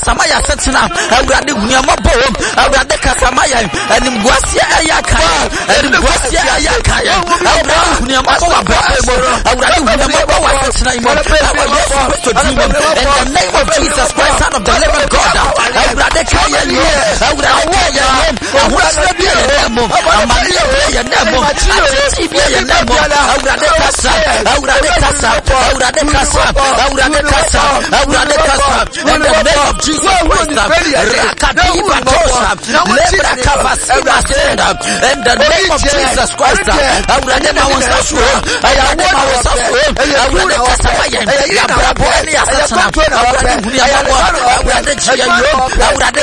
Samaya Satina, Awurade Hunyamabo, Awurade Kasamaya, and Mwasia Ayakaya, and Mwasia Ayakaya, Awurade Hunyamabo, Awurade Hunyamabo, in the name of Jesus Christ, Son of the living God, Awurade Kaya, Awurade Kaya, Awurade Nemo, Amalia Nemo, Atibia Nemo, Awurade Kasa, Awurade Kasa, Awurade Kasa, Awurade Kasa, Awurade Kasa, in the name of Jesus Christ, Rakadiba Tosha, Lebra Kavasima Senda, in the name of Jesus Christ, Awurade Mawasasu, Awurade Mawasasu, Awurade Kasamaya, Yabrabo Eliasana, Awurade Hunyamabo, Awurade Jiyayo, Awurade